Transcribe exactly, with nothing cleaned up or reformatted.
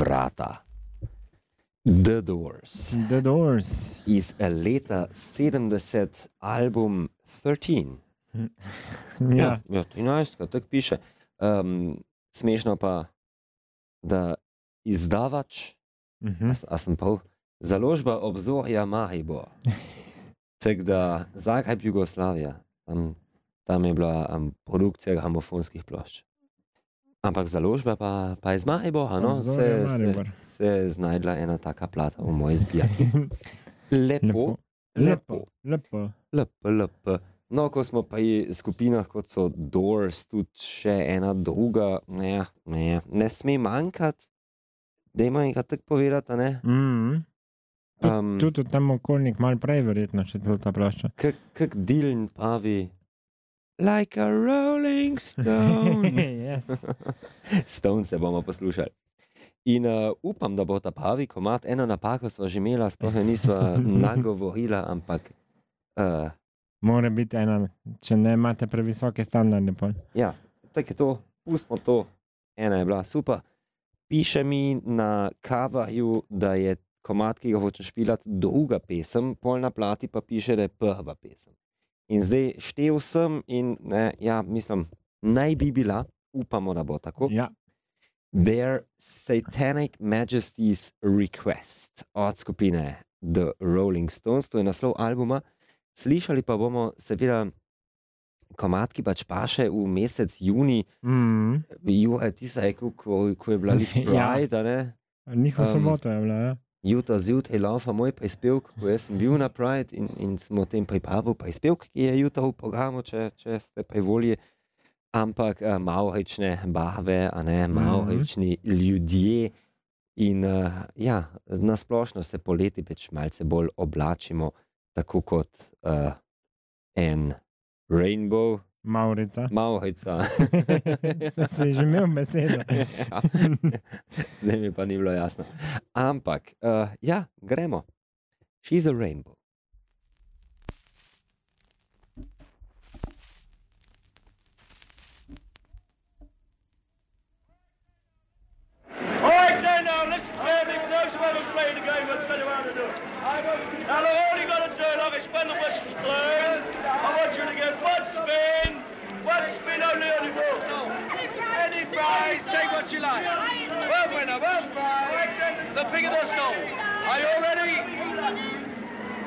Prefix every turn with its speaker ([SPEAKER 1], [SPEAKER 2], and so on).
[SPEAKER 1] vrata. The Doors.
[SPEAKER 2] The Doors.
[SPEAKER 1] Iz leta sedemdeset, album trinajst.
[SPEAKER 2] Ja.
[SPEAKER 1] Ja, trinajst, tako piše. Um, smešno pa, da izdavač,
[SPEAKER 2] Mhm.
[SPEAKER 1] a, a sem pol, založba Obzorja Maribor. Tako da, Zagreb, Jugoslavija, tam, tam je bila um, produkcija gramofonskih plošč. Ampak založba pa, pa iz Maribora, no, se,
[SPEAKER 2] Obzorja
[SPEAKER 1] se,
[SPEAKER 2] Maribor.
[SPEAKER 1] se je znajdla ena taka plata v moji zbirki. Lepo,
[SPEAKER 2] Lepo. Lepo.
[SPEAKER 1] lepo, lepo. No, ko smo pa v skupinah, kot so Doors, tudi še ena druga, ne, ne, ne sme manjkati, dajmo enkrat tako povedati, a ne?
[SPEAKER 2] Mhm.
[SPEAKER 1] Um,
[SPEAKER 2] Tudi tam okolnik malo prej, verjetno, če to ta plašča.
[SPEAKER 1] kak, kak Dylan pravi, like a rolling stone.
[SPEAKER 2] Yes.
[SPEAKER 1] Stone se bomo poslušali. In uh, upam, da bo ta pravi komad, eno napako sva že imela, sploh je nisva nagovorila, ampak uh,
[SPEAKER 2] Mora biti ena, če ne imate previsoke standarde. Pol.
[SPEAKER 1] ja, tako je to, pustimo to, ena je bila super. Piše mi na coverju, da je komad, ki ga hočeš špilati, druga pesem, pol na plati pa piše, da je prva pesem. In zdaj štev sem in ne, ja, mislim, naj bi bila, upamo, da bo tako.
[SPEAKER 2] Ja.
[SPEAKER 1] Their Satanic Majesty's Request od skupine The Rolling Stones, to je naslov albuma. Slišali pa bomo seveda komad, ki pač paše v mesec juni.
[SPEAKER 2] Mm.
[SPEAKER 1] Juha, ti si rekel, ko, ko je bila Lift Pride, ja. Ne?
[SPEAKER 2] Njihov
[SPEAKER 1] Um,
[SPEAKER 2] soboto je bila, ja.
[SPEAKER 1] Jutra zjutraj laufa moj prispevk, ko jaz sem bil na Pride in, in smo o tem pripravil prispevk, ki je jutra v programu, če, če ste pri volji. Ampak uh, maurične barve, a ne, maurični mm-hmm. ljudje in uh, ja, nasplošno se poleti pač malce bolj oblačimo, tako kot uh, en rainbow.
[SPEAKER 2] Maurica.
[SPEAKER 1] Maurica.
[SPEAKER 2] Si že imel besedo.
[SPEAKER 1] Ja, zdaj mi pa ni bilo jasno. Ampak, uh, ja, gremo. She's a rainbow.
[SPEAKER 3] Alright then now, listen carefully, for those who haven't played the game, I'll tell you how to do it. Now look, all you gotta do, like it's when the whistle's blown, I want you to get one spin, one spin only on the ball. Any prize, take what you like. One winner, one prize, the bigger the stole. Are you all ready?